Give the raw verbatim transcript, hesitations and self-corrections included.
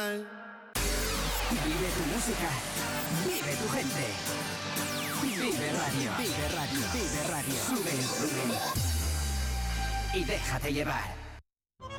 Vive tu música, vive tu gente. Vive Radio, vive Radio, vive Radio. Sube el volumen y déjate llevar.